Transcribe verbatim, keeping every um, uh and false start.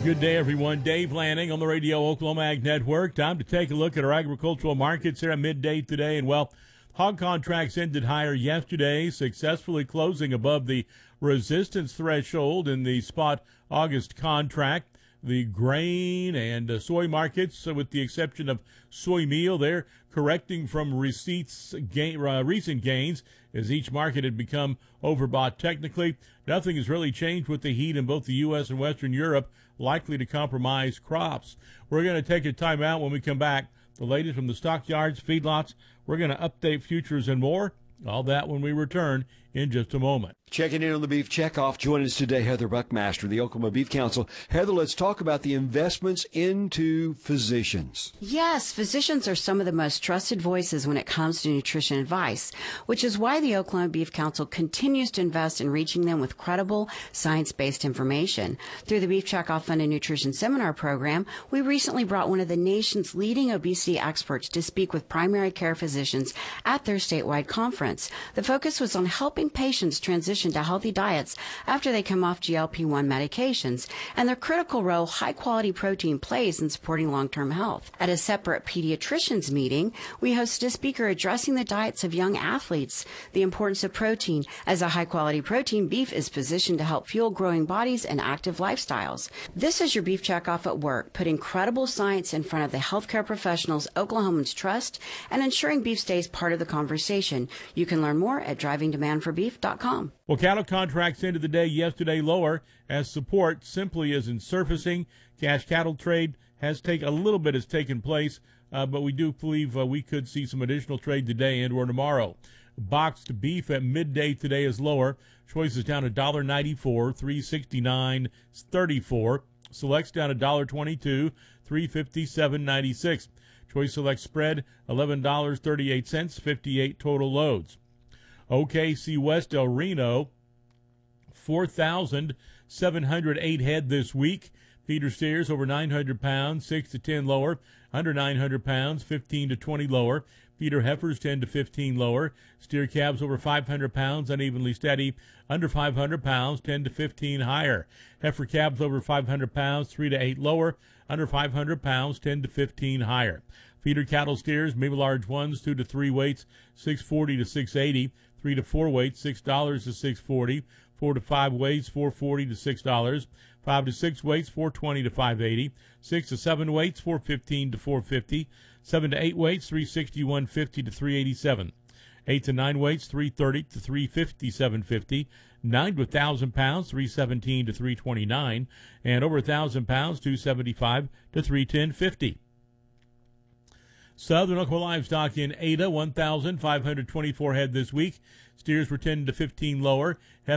Good day, everyone. Dave Lanning on the Radio Oklahoma Ag Network. Time to take a look at our agricultural markets here at midday today. And, well, hog contracts ended higher yesterday, successfully closing above the resistance threshold in the spot August contract. The grain and uh, soy markets, uh, with the exception of soy meal, they're correcting from receipts gain, uh, recent gains as each market had become overbought technically. Nothing has really changed with the heat in both the U S and Western Europe, likely to compromise crops. We're going to take a time out. When we come back, the latest from the stockyards, feedlots. We're going to update futures and more. All that when we return in just a moment. Checking in on the Beef Checkoff. Joining us today, Heather Buckmaster, the Oklahoma Beef Council. Heather, let's talk about the investments into physicians. Yes, physicians are some of the most trusted voices when it comes to nutrition advice, which is why the Oklahoma Beef Council continues to invest in reaching them with credible, science-based information. Through the Beef Checkoff Funded Nutrition Seminar Program, we recently brought one of the nation's leading obesity experts to speak with primary care physicians at their statewide conference. The focus was on helping patients transition to healthy diets after they come off G L P one medications and the critical role high-quality protein plays in supporting long-term health. At a separate pediatricians meeting, we hosted a speaker addressing the diets of young athletes, the importance of protein. As a high-quality protein, beef is positioned to help fuel growing bodies and active lifestyles. This is your Beef Checkoff at work, putting credible science in front of the healthcare professionals Oklahomans trust and ensuring beef stays part of the conversation. You can learn more at driving demand for beef dot com. Well, cattle contracts ended the day yesterday lower as support simply isn't surfacing. Cash cattle trade has taken a little bit has taken place, uh, but we do believe uh, we could see some additional trade today and or tomorrow. Boxed beef at midday today is lower. Choice is down one dollar ninety-four, three sixty-nine thirty-four. Select's down one dollar twenty-two, three fifty-seven ninety-six. Choice Select spread eleven dollars and thirty-eight cents, fifty-eight total loads. O K C West El Reno, four thousand seven hundred eight head this week. Feeder steers over nine hundred pounds, six to ten lower. Under nine hundred pounds, fifteen to twenty lower. Feeder heifers, ten to fifteen lower. Steer calves over five hundred pounds, unevenly steady. Under five hundred pounds, ten to fifteen higher. Heifer calves over five hundred pounds, three to eight lower. Under five hundred pounds, ten to fifteen higher. Feeder cattle steers, maybe large ones, two to three weights, six forty to six eighty. Three to four weights, six dollars to six forty. Four to five weights, four forty to six dollars. Five to six weights, four twenty to five eighty. Six to seven weights, four fifteen to four fifty. Seven to eight weights, three sixty, one fifty to three eighty-seven. Eight to nine weights, three thirty to three fifty, seven fifty. Nine to a thousand pounds, three seventeen to three twenty-nine, and over a thousand pounds, two seventy-five to three ten fifty. Southern Oklahoma livestock in Ada, one thousand five hundred twenty-four head this week. Steers were ten to fifteen lower.